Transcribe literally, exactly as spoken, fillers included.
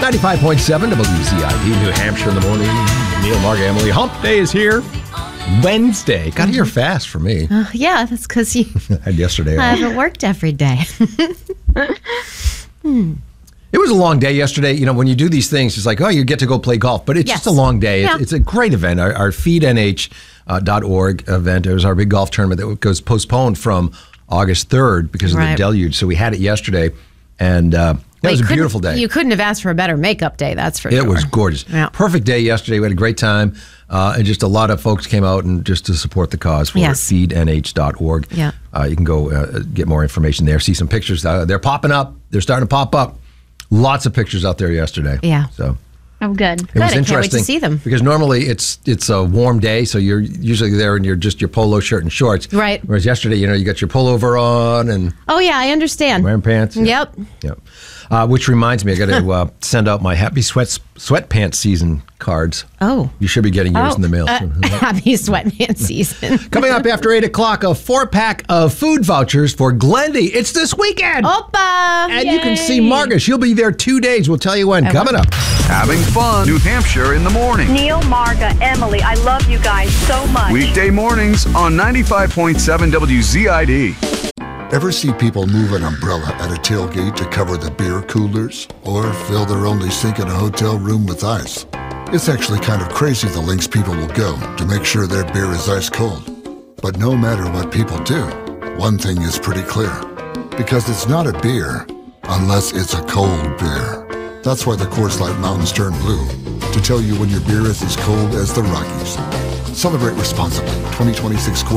ninety-five point seven W Z I D, New Hampshire in the morning. Neil, Mark, Emily. Hump Day is here. Wednesday. Got here fast for me. Uh, yeah, that's because you had yesterday I off. haven't worked every day. hmm. It was a long day yesterday. You know, when you do these things, it's like, oh, you get to go play golf. But it's yes. just a long day. Yeah. It's, it's a great event. Our, our feed N H dot org event. It was our big golf tournament that was postponed from August third because of right. the deluge. So we had it yesterday. And uh, it was a beautiful day. You couldn't have asked for a better makeup day, that's for it sure. It was gorgeous. Yeah. Perfect day yesterday. We had a great time. Uh, and just a lot of folks came out and just to support the cause for yes. feed N H dot org. Yeah. Uh, you can go uh, get more information there. See some pictures. Uh, they're popping up. They're starting to pop up. Lots of pictures out there yesterday. Yeah. So. Oh, good. It good. was I interesting can't wait to see them. Because normally it's it's a warm day, so you're usually there in your just your polo shirt and shorts. Right. Whereas yesterday, you know, you got your pullover on and oh yeah, I understand. Wearing pants. Yep. Yep. Uh, which reminds me, I got to uh, send out my Happy Sweat Sweatpants season cards. Oh. You should be getting yours oh. in the mail. Uh, happy Sweatpants season. Coming up after eight o'clock, a four pack of food vouchers for Glendy. It's this weekend. Opa! And Yay. you can see Margaret. She'll be there two days. We'll tell you when. I Coming will. up. Having fun. New Hampshire in the morning. Neil, Marga, Emily, I love you guys so much. Weekday mornings on ninety-five point seven W Z I D. Ever see people move an umbrella at a tailgate to cover the beer coolers? Or fill their only sink in a hotel room with ice? It's actually kind of crazy the lengths people will go to make sure their beer is ice cold. But no matter what people do, one thing is pretty clear. Because it's not a beer unless it's a cold beer. That's why the Coors Light Mountains turn blue, to tell you when your beer is as cold as the Rockies. Celebrate responsibly. twenty twenty-six Coors